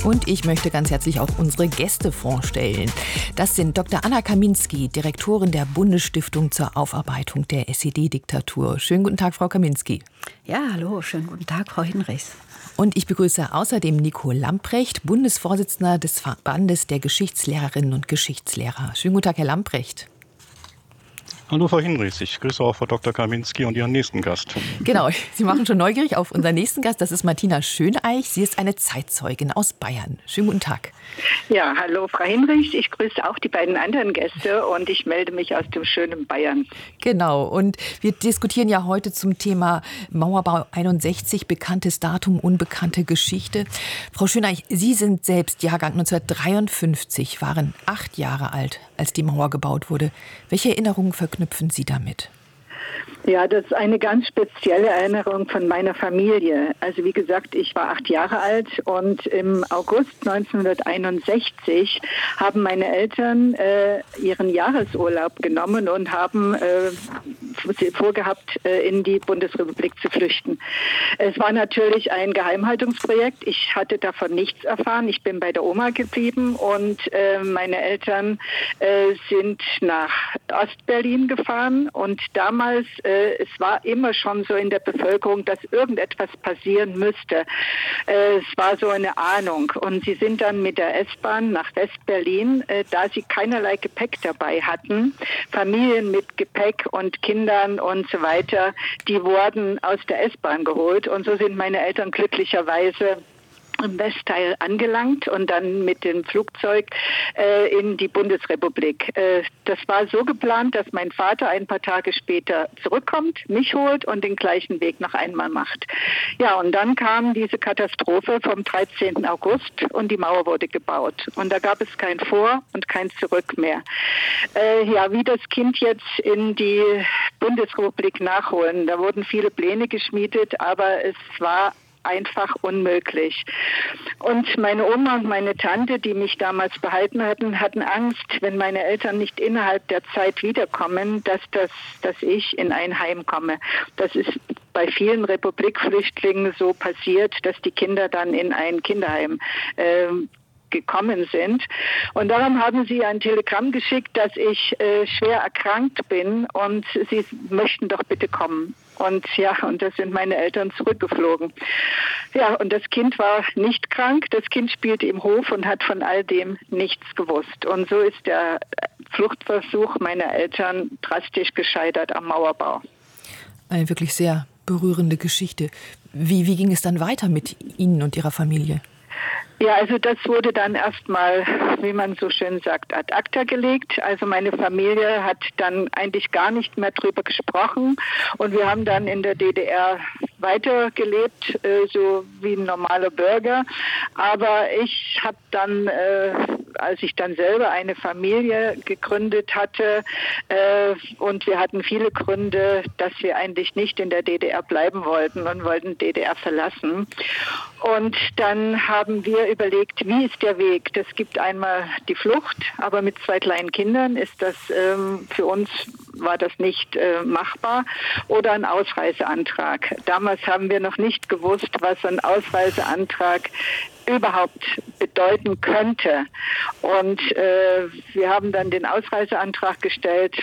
Und ich möchte ganz herzlich auch unsere Gäste vorstellen. Das sind Dr. Anna Kaminski, Direktorin der Bundesstiftung zur Aufarbeitung der SED-Diktatur. Schönen guten Tag, Frau Kaminski. Ja, hallo, schönen guten Tag, Frau Hinrichs. Und ich begrüße außerdem Nico Lamprecht, Bundesvorsitzender des Verbandes der Geschichtslehrerinnen und Geschichtslehrer. Schönen guten Tag, Herr Lamprecht. Hallo Frau Hinrichs, ich grüße auch Frau Dr. Kaminski und Ihren nächsten Gast. Genau, Sie machen schon neugierig auf unseren nächsten Gast, das ist Martina Schöneich. Sie ist eine Zeitzeugin aus Bayern. Schönen guten Tag. Ja, hallo Frau Hinrichs, ich grüße auch die beiden anderen Gäste und ich melde mich aus dem schönen Bayern. Genau, und wir diskutieren ja heute zum Thema Mauerbau 61, bekanntes Datum, unbekannte Geschichte. Frau Schöneich, Sie sind selbst Jahrgang 1953, waren 8 Jahre alt, als die Mauer gebaut wurde. Welche Erinnerungen verknüpfen Sie damit? Ja, das ist eine ganz spezielle Erinnerung von meiner Familie. Also wie gesagt, ich war 8 Jahre alt und im August 1961 haben meine Eltern ihren Jahresurlaub genommen und haben vorgehabt, in die Bundesrepublik zu flüchten. Es war natürlich ein Geheimhaltungsprojekt. Ich hatte davon nichts erfahren. Ich bin bei der Oma geblieben und meine Eltern sind nach Ostberlin gefahren und damals es war immer schon so in der Bevölkerung, dass irgendetwas passieren müsste. Es war so eine Ahnung. Und sie sind dann mit der S-Bahn nach West-Berlin, da sie keinerlei Gepäck dabei hatten. Familien mit Gepäck und Kindern und so weiter, die wurden aus der S-Bahn geholt. Und so sind meine Eltern glücklicherweise im Westteil angelangt und dann mit dem Flugzeug in die Bundesrepublik. Das war so geplant, dass mein Vater ein paar Tage später zurückkommt, mich holt und den gleichen Weg noch einmal macht. Ja, und dann kam diese Katastrophe vom 13. August und die Mauer wurde gebaut. Und da gab es kein Vor- und kein Zurück mehr. Ja, wie das Kind jetzt in die Bundesrepublik nachholen. Da wurden viele Pläne geschmiedet, aber es war einfach unmöglich. Und meine Oma und meine Tante, die mich damals behalten hatten Angst, wenn meine Eltern nicht innerhalb der Zeit wiederkommen, dass ich in ein Heim komme. Das ist bei vielen Republikflüchtlingen so passiert, dass die Kinder dann in ein Kinderheim gekommen sind. Und darum haben sie ein Telegramm geschickt, dass ich schwer erkrankt bin und sie möchten doch bitte kommen. Und ja, und da sind meine Eltern zurückgeflogen. Ja, und das Kind war nicht krank. Das Kind spielte im Hof und hat von all dem nichts gewusst. Und so ist der Fluchtversuch meiner Eltern drastisch gescheitert am Mauerbau. Eine wirklich sehr berührende Geschichte. Wie ging es dann weiter mit Ihnen und Ihrer Familie? Ja, also das wurde dann erstmal, wie man so schön sagt, ad acta gelegt. Also meine Familie hat dann eigentlich gar nicht mehr drüber gesprochen und wir haben dann in der DDR weitergelebt, so wie ein normaler Bürger. Aber ich habe dann, als ich dann selber eine Familie gegründet hatte und wir hatten viele Gründe, dass wir eigentlich nicht in der DDR bleiben wollten und wollten DDR verlassen. Und dann haben wir überlegt, wie ist der Weg? Das gibt einmal die Flucht, aber mit 2 kleinen Kindern ist das für uns war das nicht machbar, oder ein Ausreiseantrag. Damals haben wir noch nicht gewusst, was ein Ausreiseantrag überhaupt bedeuten könnte. Und wir haben dann den Ausreiseantrag gestellt